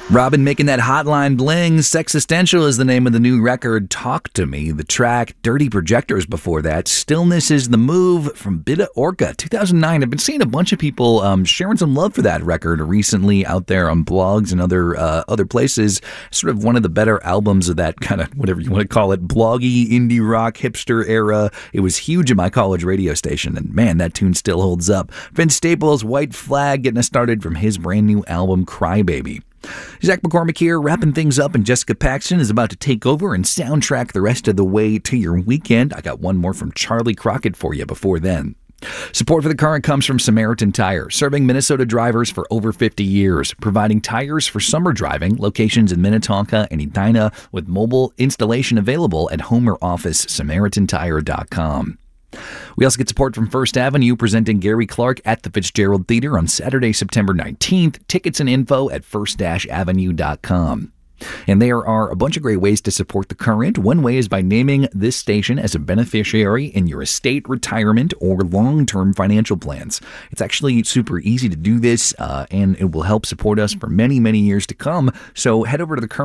Robin making that hotline bling. Sexistential is the name of the new record, Talk to Me. The track, Dirty Projectors before that. Stillness is the Move from Bida Orca, 2009. I've been seeing a bunch of people sharing some love for that record recently out there on blogs and other places. Sort of one of the better albums of that kind of, whatever you want to call it, bloggy, indie rock, hipster era. It was huge at my college radio station, and man, that tune still holds up. Vince Staples, White Flag, getting us started from his brand new album, Crybaby. Zach McCormick here, wrapping things up, and Jessica Paxton is about to take over and soundtrack the rest of the way to your weekend. I got one more from Charlie Crockett for you before then. Support for The Current comes from Samaritan Tire, serving Minnesota drivers for over 50 years, providing tires for summer driving, locations in Minnetonka and Edina, with mobile installation available at home or office, SamaritanTire.com. We also get support from First Avenue, presenting Gary Clark at the Fitzgerald Theater on Saturday, September 19th. Tickets and info at first-avenue.com. And there are a bunch of great ways to support The Current. One way is by naming this station as a beneficiary in your estate, retirement, or long-term financial plans. It's actually super easy to do this, and it will help support us for many, many years to come. So head over to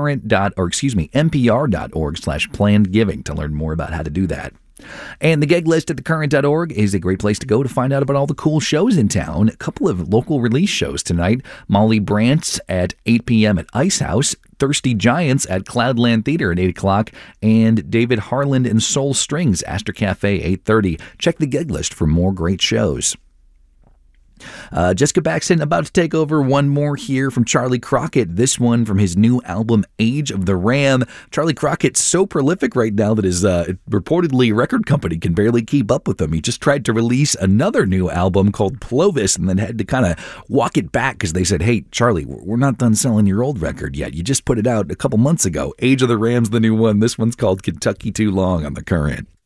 npr.org/planned giving to learn more about how to do that. And the gig list at thecurrent.org is a great place to go to find out about all the cool shows in town. A couple of local release shows tonight. Molly Brantz at 8 p.m. at Ice House, Thirsty Giants at Cloudland Theater at 8 o'clock, and David Harland and Soul Strings, Astor Cafe, 8:30. Check the gig list for more great shows. Jessica Paxton about to take over. One more here from Charlie Crockett. This one from his new album, Age of the Ram. Charlie Crockett's so prolific right now that his reportedly record company can barely keep up with him. He just tried to release another new album called Plovis and then had to kind of walk it back because they said, hey, Charlie, we're not done selling your old record yet. You just put it out a couple months ago. Age of the Ram's the new one. This one's called Kentucky Too Long on The Current.